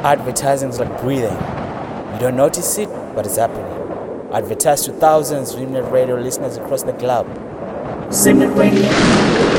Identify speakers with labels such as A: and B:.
A: Advertising is like breathing. You don't notice it, but it's happening. Advertise to thousands of Zimnet Radio listeners across the globe. Zimnet Radio.